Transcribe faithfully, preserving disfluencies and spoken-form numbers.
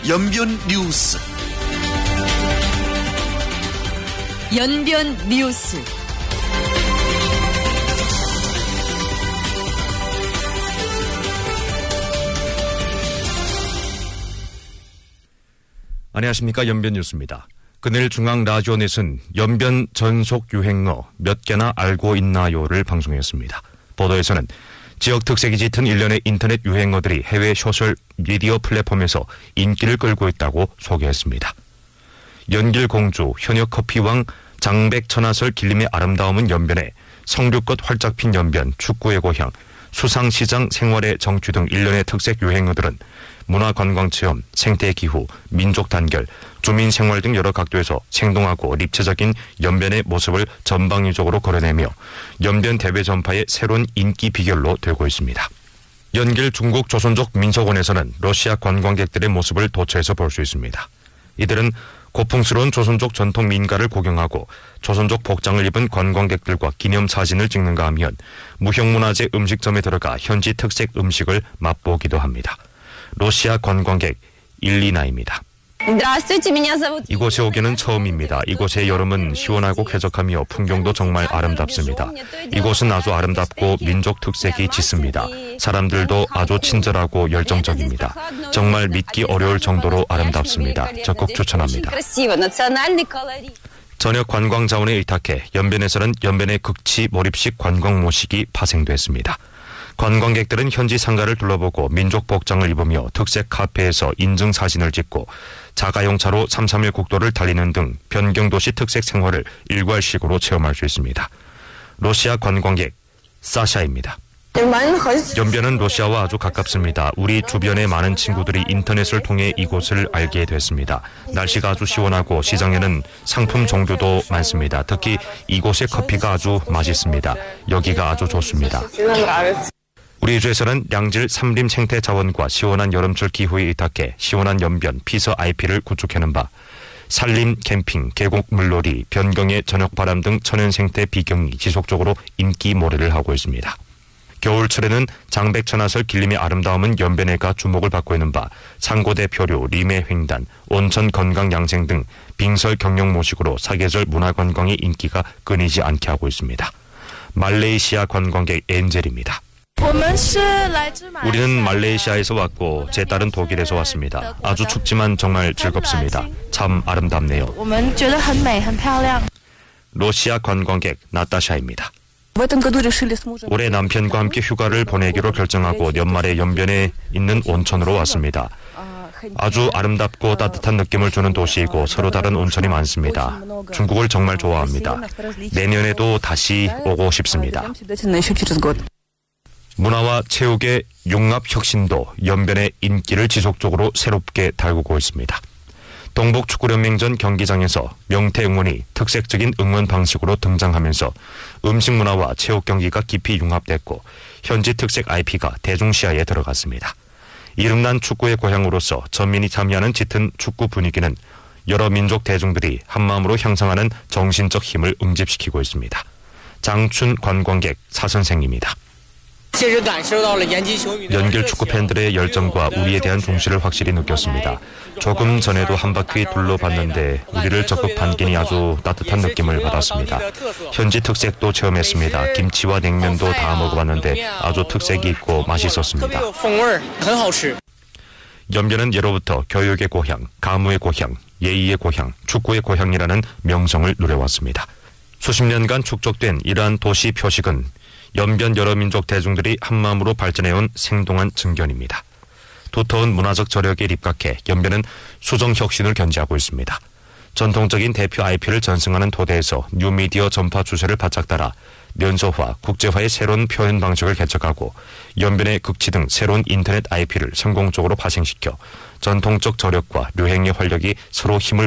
연변 뉴스. 연변 뉴스. 안녕하십니까. 연변 뉴스입니다. 그늘 중앙라디오넷은 연변 전속 유행어 몇 개나 알고 있나요를 방송했습니다. 보도에서는 지역 특색이 짙은 일련의 인터넷 유행어들이 해외 소셜 미디어 플랫폼에서 인기를 끌고 있다고 소개했습니다. 연길공주, 현역커피왕, 장백천하설 길림의 아름다움은 연변에, 성류꽃 활짝 핀 연변, 축구의 고향, 수상시장 생활의 정취 등 일련의 특색 유행어들은 문화관광체험, 생태기후, 민족단결, 주민생활 등 여러 각도에서 생동하고 입체적인 연변의 모습을 전방위적으로 걸어내며 연변 대외 전파의 새로운 인기 비결로 되고 있습니다. 연길 중국 조선족 민속원에서는 러시아 관광객들의 모습을 도처에서 볼 수 있습니다. 이들은 고풍스러운 조선족 전통 민가를 구경하고 조선족 복장을 입은 관광객들과 기념사진을 찍는가 하면 무형문화재 음식점에 들어가 현지 특색 음식을 맛보기도 합니다. 러시아 관광객 일리나입니다. 이곳에 오기는 처음입니다. 이곳의 여름은 시원하고 쾌적하며 풍경도 정말 아름답습니다. 이곳은 아주 아름답고 민족 특색이 짙습니다. 사람들도 아주 친절하고 열정적입니다. 정말 믿기 어려울 정도로 아름답습니다. 적극 추천합니다. 전역 관광 자원에 의탁해 연변에서는 연변의 극치 몰입식 관광 모식이 파생됐습니다. 관광객들은 현지 상가를 둘러보고 민족 복장을 입으며 특색 카페에서 인증 사진을 찍고 자가용차로 삼삼일 국도를 달리는 등 변경도시 특색 생활을 일괄식으로 체험할 수 있습니다. 러시아 관광객 사샤입니다. 연변은 러시아와 아주 가깝습니다. 우리 주변의 많은 친구들이 인터넷을 통해 이곳을 알게 됐습니다. 날씨가 아주 시원하고 시장에는 상품 종류도 많습니다. 특히 이곳의 커피가 아주 맛있습니다. 여기가 아주 좋습니다. 우리 주에서는 양질 삼림 생태 자원과 시원한 여름철 기후에 의탁해 시원한 연변 피서 아이피를 구축하는 바, 산림, 캠핑, 계곡 물놀이, 변경의 저녁바람 등 천연 생태 비경이 지속적으로 인기 몰이를 하고 있습니다. 겨울철에는 장백천하설 길림의 아름다움은 연변해가 주목을 받고 있는 바, 상고대 표류, 림의 횡단, 온천 건강 양생 등 빙설 경영 모식으로 사계절 문화관광의 인기가 끊이지 않게 하고 있습니다. 말레이시아 관광객 엔젤입니다. 우리는 말레이시아에서 왔고 제 딸은 독일에서 왔습니다. 아주 춥지만 정말 즐겁습니다. 참 아름답네요. 러시아 관광객 나타샤입니다. 올해 남편과 함께 휴가를 보내기로 결정하고 연말에 연변에 있는 온천으로 왔습니다. 아주 아름답고 따뜻한 느낌을 주는 도시이고 서로 다른 온천이 많습니다. 중국을 정말 좋아합니다. 내년에도 다시 오고 싶습니다. 문화와 체육의 융합 혁신도 연변의 인기를 지속적으로 새롭게 달구고 있습니다. 동북축구연맹전 경기장에서 명태 응원이 특색적인 응원 방식으로 등장하면서 음식 문화와 체육 경기가 깊이 융합됐고 현지 특색 아이피가 대중시야에 들어갔습니다. 이름난 축구의 고향으로서 전민이 참여하는 짙은 축구 분위기는 여러 민족 대중들이 한마음으로 향상하는 정신적 힘을 응집시키고 있습니다. 장춘 관광객 사선생입니다. 연길 축구 팬들의 열정과 우리에 대한 중시를 확실히 느꼈습니다. 조금 전에도 한 바퀴 둘러봤는데 우리를 적극 반기니 아주 따뜻한 느낌을 받았습니다. 현지 특색도 체험했습니다. 김치와 냉면도 다 먹어봤는데 아주 특색이 있고 맛있었습니다. 연변은 예로부터 교육의 고향, 가무의 고향, 예의의 고향, 축구의 고향이라는 명성을 누려왔습니다. 수십 년간 축적된 이러한 도시 표식은 연변 여러 민족 대중들이 한마음으로 발전해온 생동한 증견입니다. 두터운 문화적 저력에 입각해 연변은 수정 혁신을 견지하고 있습니다. 전통적인 대표 아이피를 전승하는 토대에서 뉴미디어 전파 추세를 바짝 따라 면소화, 국제화의 새로운 표현 방식을 개척하고 연변의 극치 등 새로운 인터넷 아이피를 성공적으로 파생시켜 전통적 저력과 류행의 활력이 서로 힘을